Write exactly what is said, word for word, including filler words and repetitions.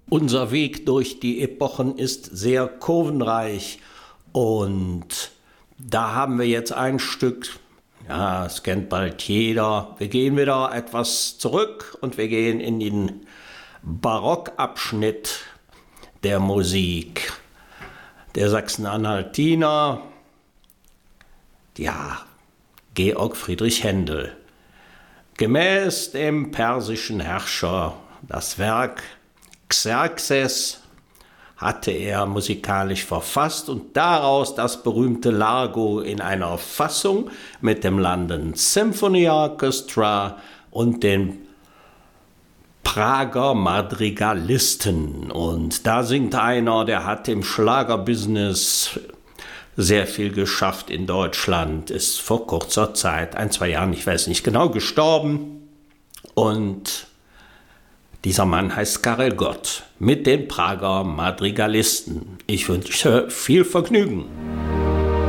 Unser Weg durch die Epochen ist sehr kurvenreich und da haben wir jetzt ein Stück, ja, es kennt bald jeder. Wir gehen wieder etwas zurück und wir gehen in den Barockabschnitt der Musik. Der Sachsen-Anhaltiner, ja, Georg Friedrich Händel. Gemäß dem persischen Herrscher, das Werk Xerxes hatte er musikalisch verfasst und daraus das berühmte Largo in einer Fassung mit dem London Symphony Orchestra und den Prager Madrigalisten. Und da singt einer, der hat im Schlagerbusiness sehr viel geschafft in Deutschland, ist vor kurzer Zeit, ein, zwei Jahren, ich weiß nicht genau, gestorben. Und dieser Mann heißt Karel Gott mit den Prager Madrigalisten. Ich wünsche viel Vergnügen.